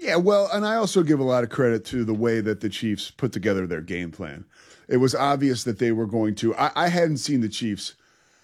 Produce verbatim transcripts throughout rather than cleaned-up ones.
Yeah, well, and I also give a lot of credit to the way that the Chiefs put together their game plan. It was obvious that they were going to. I, I hadn't seen the Chiefs,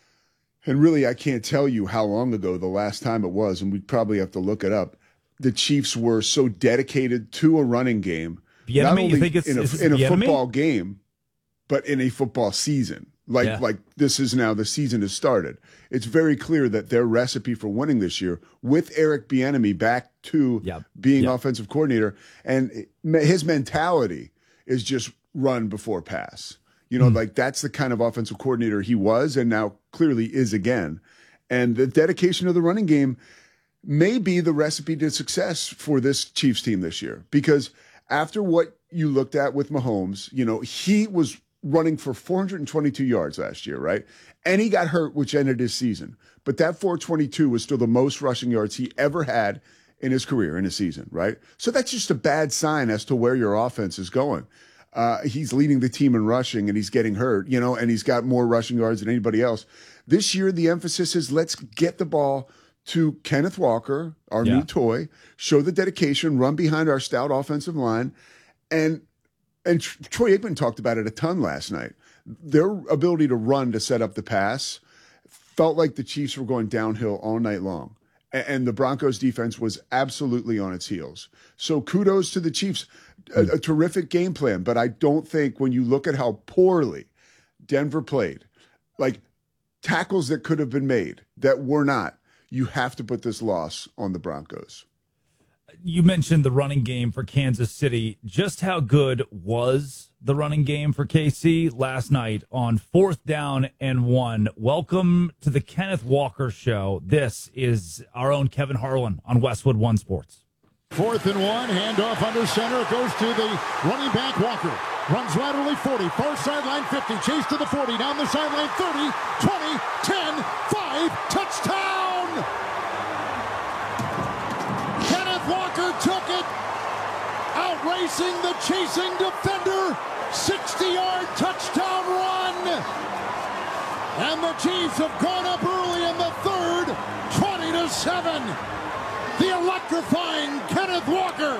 and really I can't tell you how long ago the last time it was, and we'd probably have to look it up. The Chiefs were so dedicated to a running game, Bieniemy, not only you think it's, in a, is in a Bieniemy? football game, but in a football season. Like, Yeah. like this is now the season has started. It's very clear that their recipe for winning this year, with Eric Bieniemy back to Yep. being Yep. offensive coordinator, and his mentality is just run before pass. You know, mm. like that's the kind of offensive coordinator he was and now clearly is again. And the dedication of the running game may be the recipe to success for this Chiefs team this year. Because after what you looked at with Mahomes, you know, he was running for four hundred twenty-two yards last year, right? And he got hurt, which ended his season. But that four twenty-two was still the most rushing yards he ever had in his career, in a season, right? So that's just a bad sign as to where your offense is going. Uh, he's leading the team in rushing, and he's getting hurt, you know, and he's got more rushing yards than anybody else. This year, the emphasis is let's get the ball to Kenneth Walker, our Yeah. new toy, show the dedication, run behind our stout offensive line, and And Troy Aikman talked about it a ton last night. Their ability to run to set up the pass felt like the Chiefs were going downhill all night long. And the Broncos defense was absolutely on its heels. So kudos to the Chiefs. A, a terrific game plan. But I don't think when you look at how poorly Denver played, like tackles that could have been made that were not, you have to put this loss on the Broncos. You mentioned the running game for Kansas City. Just how good was the running game for K C last night on fourth down and one? Welcome to the Kenneth Walker Show. This is our own Kevin Harlan on Westwood One Sports. Fourth and one, handoff under center. It goes to the running back, Walker. Runs laterally forty, far sideline fifty, chase to the forty, down the sideline thirty, twenty, ten, five, touchdown! Kenneth Walker took it, outracing the chasing defender, sixty-yard touchdown run! And the Chiefs have gone up early in the third, twenty to seven. The electrifying Kenneth Walker.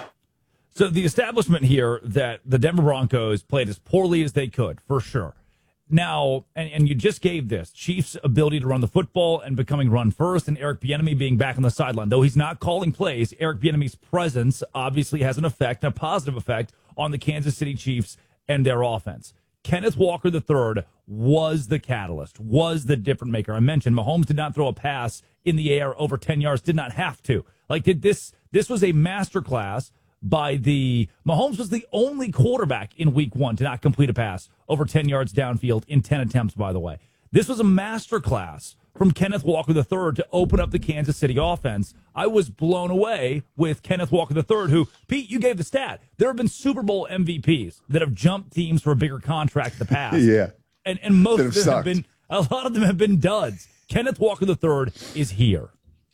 So the establishment here that the Denver Broncos played as poorly as they could, for sure. Now, and, and you just gave this, Chiefs' ability to run the football and becoming run first, and Eric Bieniemy being back on the sideline. Though he's not calling plays, Eric Bieniemy's presence obviously has an effect, a positive effect, on the Kansas City Chiefs and their offense. Kenneth Walker the third was the catalyst, was the difference maker. I mentioned Mahomes did not throw a pass in the air over ten yards, did not have to. Like, did this, this was a masterclass by the, Mahomes was the only quarterback in week one to not complete a pass over ten yards downfield in ten attempts, by the way. This was a masterclass from Kenneth Walker the third to open up the Kansas City offense. I was blown away with Kenneth Walker the third, who, Pete, you gave the stat. There have been Super Bowl M V Ps that have jumped teams for a bigger contract in the past. Yeah. And and most That of have them have sucked. been, a lot of them have been duds. Kenneth Walker the third is here.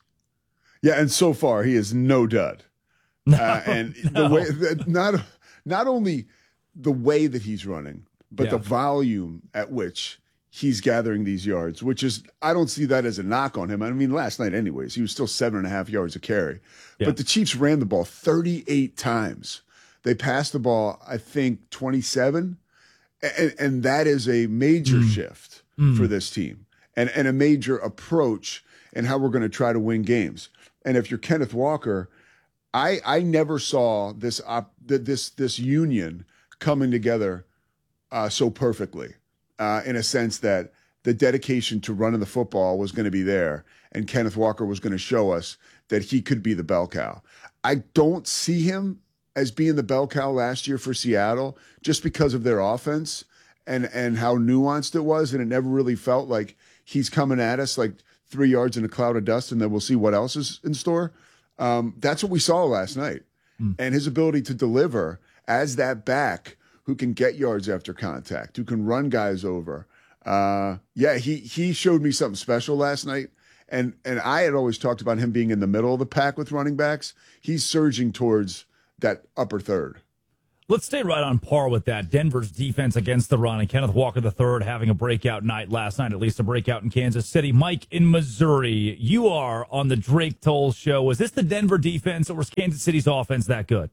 Yeah, and so far he is no dud. No, uh, and no. the way that not not only the way that he's running, but Yeah. the volume at which he's gathering these yards, which is, I don't see that as a knock on him. I mean, last night anyways, he was still seven and a half yards a carry. Yeah. But the Chiefs ran the ball thirty-eight times. They passed the ball, I think, twenty-seven. And, and that is a major Mm. shift Mm. for this team and, and a major approach in how we're going to try to win games. And if you're Kenneth Walker, I I never saw this op, this this union coming together uh, so perfectly, uh, in a sense that the dedication to running the football was going to be there, and Kenneth Walker was going to show us that he could be the bell cow. I don't see him as being the bell cow last year for Seattle, just because of their offense and and how nuanced it was, and it never really felt like he's coming at us like three yards in a cloud of dust, and then we'll see what else is in store. Um, that's what we saw last night. Mm. And his ability to deliver as that back who can get yards after contact, who can run guys over. Uh, yeah, he he showed me something special last night. And and I had always talked about him being in the middle of the pack with running backs. He's surging towards that upper third. Let's stay right on par with that. Denver's defense against the run, and Kenneth Walker the third having a breakout night last night, at least a breakout in Kansas City. Mike in Missouri, you are on the Drake Toll Show. Was this the Denver defense, or was Kansas City's offense that good?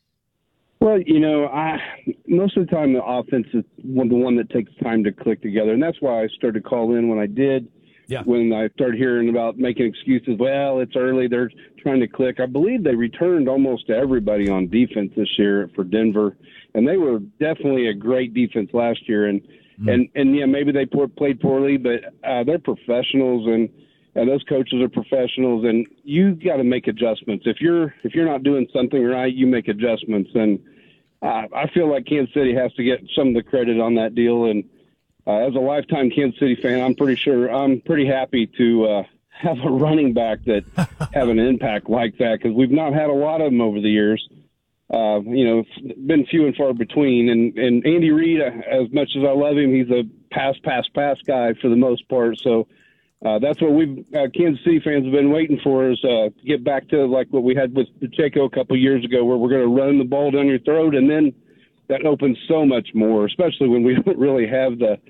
Well, you know, I most of the time the offense is one, the one that takes time to click together, and that's why I started to call in when I did. Yeah. When I started hearing about making excuses, well, it's early, they're trying to click. I believe they returned almost everybody on defense this year for Denver, and they were definitely a great defense last year. And mm. and, and yeah, maybe they poor, played poorly, but uh, they're professionals, and, and those coaches are professionals, and you got to make adjustments. If you're if you're not doing something right, you make adjustments. And uh, I feel like Kansas City has to get some of the credit on that deal. And Uh, as a lifetime Kansas City fan, I'm pretty sure I'm pretty happy to uh, have a running back that have an impact like that, because we've not had a lot of them over the years. Uh, you know, it's been few and far between. And, and Andy Reid, as much as I love him, he's a pass, pass, pass guy for the most part. So uh, that's what we've uh, Kansas City fans have been waiting for, is uh, to get back to like what we had with Pacheco a couple of years ago, where we're going to run the ball down your throat, and then that opens so much more, especially when we don't really have the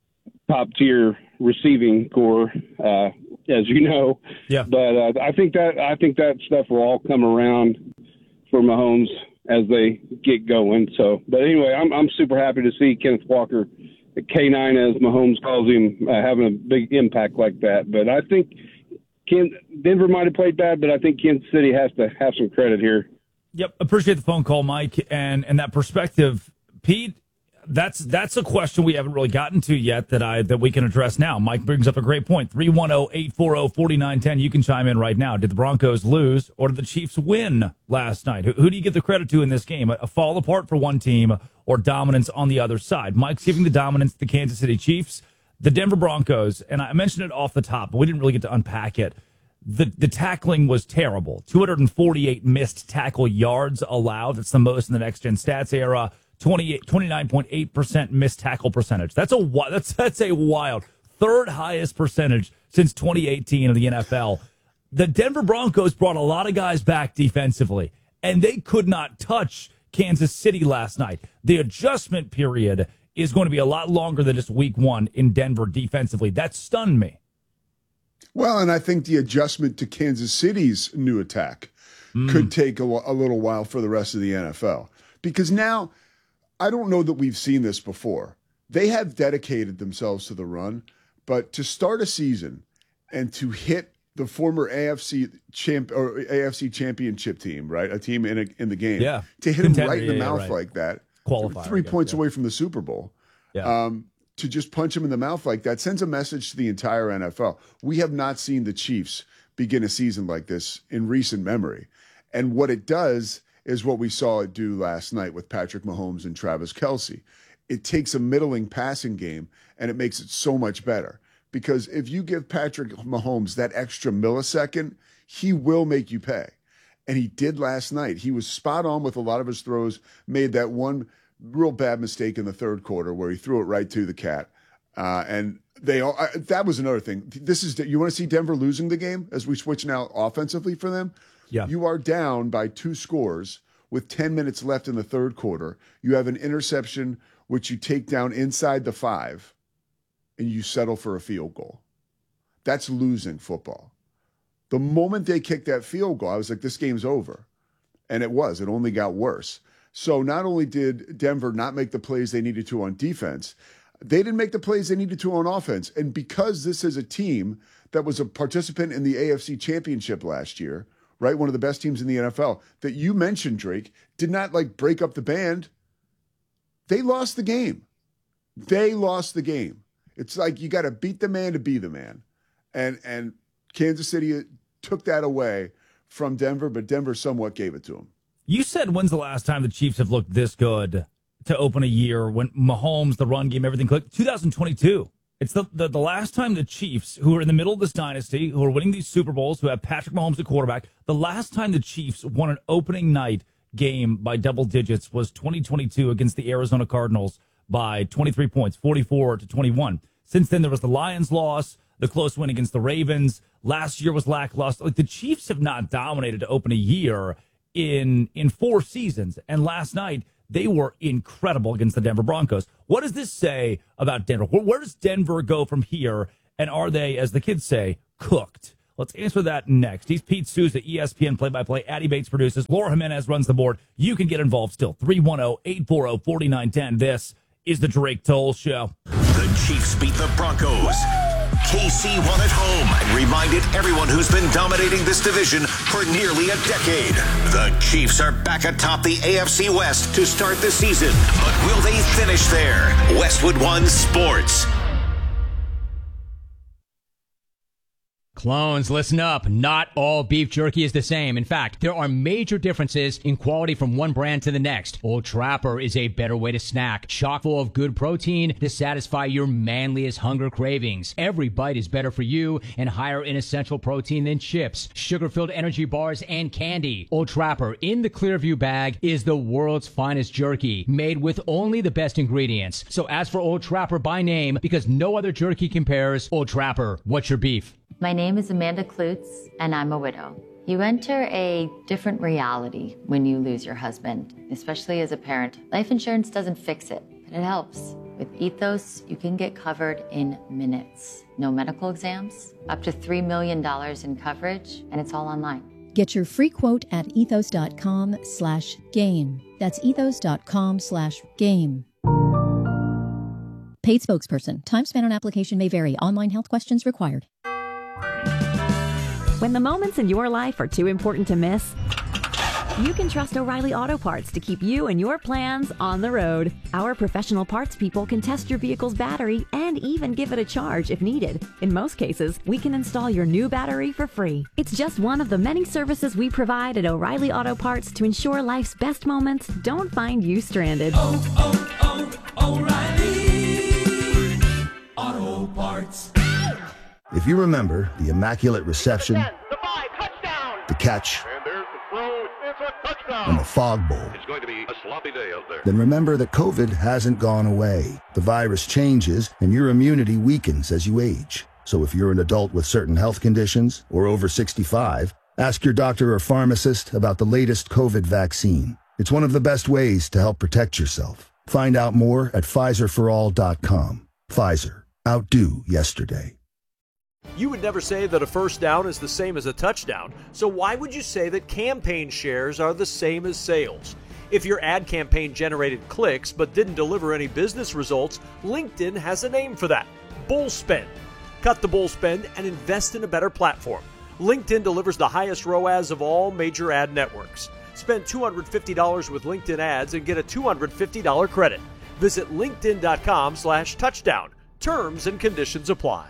top tier receiving core, uh, as you know. Yeah. But uh, I think that I think that stuff will all come around for Mahomes as they get going. So, but anyway, I'm I'm super happy to see Kenneth Walker, the K nine as Mahomes calls him, uh, having a big impact like that. But I think Ken, Denver might have played bad, but I think Kansas City has to have some credit here. Yep, appreciate the phone call, Mike, and and that perspective, Pete. That's that's a question we haven't really gotten to yet that I that we can address now. Mike brings up a great point. three one zero, eight four zero, four nine one zero. You can chime in right now. Did the Broncos lose, or did the Chiefs win last night? Who, who do you give the credit to in this game? A, a fall apart for one team, or dominance on the other side? Mike's giving the dominance to the Kansas City Chiefs. The Denver Broncos, and I mentioned it off the top, but we didn't really get to unpack it. The the tackling was terrible. two hundred forty-eight missed tackle yards allowed. That's the most in the Next Gen Stats era. twenty-eight, twenty-nine point eight percent missed tackle percentage. That's a that's that's a wild third highest percentage since twenty eighteen in the N F L. The Denver Broncos brought a lot of guys back defensively, and they could not touch Kansas City last night. The adjustment period is going to be a lot longer than just week one in Denver defensively. That stunned me. Well, and I think the adjustment to Kansas City's new attack mm. could take a, a little while for the rest of the N F L, because now I don't know that we've seen this before. They have dedicated themselves to the run, but to start a season and to hit the former A F C champ or A F C championship team, right? A team in a, in the game, yeah. to hit Contender, them right in the yeah, mouth right. like that, Qualifier, three guess, points yeah. away from the Super Bowl. Yeah. Um, to just punch him in the mouth like that sends a message to the entire N F L. We have not seen the Chiefs begin a season like this in recent memory. And what it does is what we saw it do last night with Patrick Mahomes and Travis Kelce. It takes a middling passing game and it makes it so much better. Because if you give Patrick Mahomes that extra millisecond, he will make you pay. And he did last night. He was spot on with a lot of his throws, made that one real bad mistake in the third quarter where he threw it right to the cat. Uh, and they all, I, that was another thing. This is, you want to see Denver losing the game as we switch now offensively for them? Yeah. You are down by two scores with ten minutes left in the third quarter. You have an interception, which you take down inside the five, and you settle for a field goal. That's losing football. The moment they kicked that field goal, I was like, this game's over. And it was. It only got worse. So not only did Denver not make the plays they needed to on defense, they didn't make the plays they needed to on offense. And because this is a team that was a participant in the A F C Championship last year, right, one of the best teams in the N F L, that you mentioned, Drake, did not like break up the band. They lost the game. They lost the game. It's like you got to beat the man to be the man. And and Kansas City took that away from Denver, but Denver somewhat gave it to them. You said, when's the last time the Chiefs have looked this good to open a year when Mahomes, the run game, everything clicked? twenty twenty-two. It's the, the, the last time the Chiefs, who are in the middle of this dynasty, who are winning these Super Bowls, who have Patrick Mahomes at quarterback, the last time the Chiefs won an opening night game by double digits was twenty twenty-two against the Arizona Cardinals by twenty-three points, forty-four to twenty-one. Since then, there was the Lions loss, the close win against the Ravens. Last year was lackluster. Like, the Chiefs have not dominated to open a year in in four seasons. And last night, they were incredible against the Denver Broncos. What does this say about Denver? Where, where does Denver go from here? And are they, as the kids say, cooked? Let's answer that next. He's Pete Souza, E S P N play-by-play. Addie Bates produces. Laura Jimenez runs the board. You can get involved still. three one zero, eight four zero, four nine one zero. This is the Drake Toll Show. The Chiefs beat the Broncos. K C won at home and reminded everyone who's been dominating this division for nearly a decade. The Chiefs are back atop the A F C West to start the season. But will they finish there? Westwood One Sports. Clones, listen up. Not all beef jerky is the same. In fact, there are major differences in quality from one brand to the next. Old Trapper is a better way to snack, chock full of good protein to satisfy your manliest hunger cravings. Every bite is better for you and higher in essential protein than chips, sugar-filled energy bars, and candy. Old Trapper in the Clearview bag is the world's finest jerky, made with only the best ingredients. So ask for Old Trapper by name because no other jerky compares. Old Trapper, what's your beef? My name is Amanda Klutz, and I'm a widow. You enter a different reality when you lose your husband, especially as a parent. Life insurance doesn't fix it, but it helps. With Ethos, you can get covered in minutes. No medical exams, up to three million dollars in coverage, and it's all online. Get your free quote at ethos.com slash game. That's ethos.com slash game. Paid spokesperson. Time spent on application may vary. Online health questions required. When the moments in your life are too important to miss, you can trust O'Reilly Auto Parts to keep you and your plans on the road. Our professional parts people can test your vehicle's battery and even give it a charge if needed. In most cases, we can install your new battery for free. It's just one of the many services we provide at O'Reilly Auto Parts to ensure life's best moments don't find you stranded. Oh, oh, oh, O'Reilly Auto Parts. If you remember the immaculate reception, the five, touchdown. the catch, And there's the throw, it's a touchdown. and the fog bowl, It's going to be a sloppy day out there. then remember that COVID hasn't gone away. The virus changes and your immunity weakens as you age. So if you're an adult with certain health conditions or over sixty-five, ask your doctor or pharmacist about the latest COVID vaccine. It's one of the best ways to help protect yourself. Find out more at Pfizer for all dot com. Pfizer. Outdo yesterday. You would never say that a first down is the same as a touchdown, so why would you say that campaign shares are the same as sales? If your ad campaign generated clicks but didn't deliver any business results, LinkedIn has a name for that: bull spend. Cut the bull spend and invest in a better platform. LinkedIn delivers the highest R O A S of all major ad networks. Spend two hundred fifty dollars with LinkedIn ads and get a two hundred fifty dollars credit. Visit linkedin.com slash touchdown. Terms and conditions apply.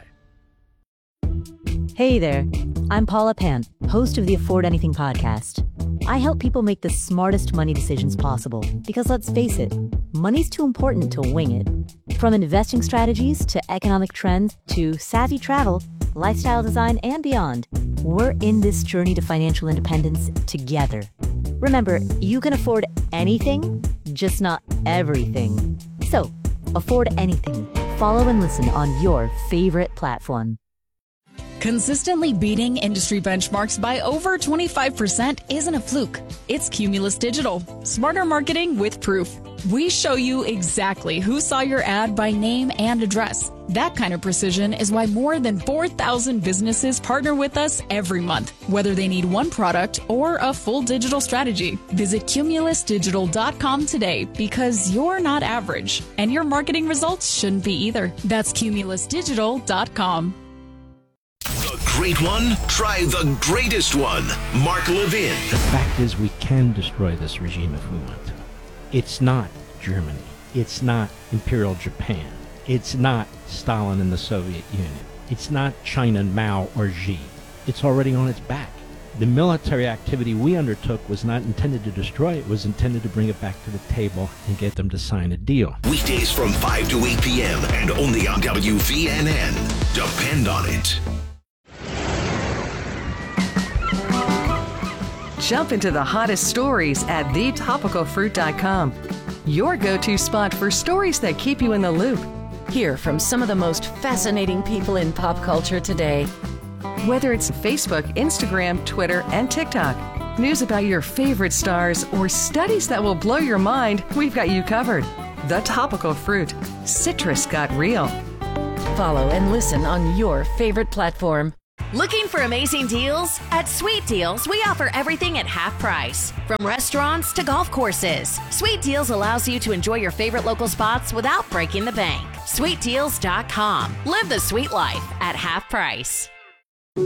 Hey there, I'm Paula Pan, host of the Afford Anything podcast. I help people make the smartest money decisions possible because, let's face it, money's too important to wing it. From investing strategies to economic trends to savvy travel, lifestyle design, and beyond, we're in this journey to financial independence together. Remember, you can afford anything, just not everything. So, afford anything. Follow and listen on your favorite platform. Consistently beating industry benchmarks by over twenty-five percent isn't a fluke. It's Cumulus Digital. Smarter marketing with proof. We show you exactly who saw your ad by name and address. That kind of precision is why more than four thousand businesses partner with us every month, whether they need one product or a full digital strategy. Visit cumulus digital dot com today because you're not average, and your marketing results shouldn't be either. That's cumulus digital dot com. The great one? Try the greatest one. Mark Levin. The fact is, we can destroy this regime if we want to. It's not Germany. It's not Imperial Japan. It's not Stalin and the Soviet Union. It's not China, Mao, or Xi. It's already on its back. The military activity we undertook was not intended to destroy it. It was intended to bring it back to the table and get them to sign a deal. Weekdays from five to eight p.m. and only on W V N N. Depend on it. Jump into the hottest stories at the topical fruit dot com. Your go-to spot for stories that keep you in the loop. Hear from some of the most fascinating people in pop culture today. Whether it's Facebook, Instagram, Twitter, and TikTok, news about your favorite stars, or studies that will blow your mind, we've got you covered. The Topical Fruit. Citrus got real. Follow and listen on your favorite platform. Looking for amazing deals? At Sweet Deals, we offer everything at half price. From restaurants to golf courses, Sweet Deals allows you to enjoy your favorite local spots without breaking the bank. sweet deals dot com. Live the sweet life at half price.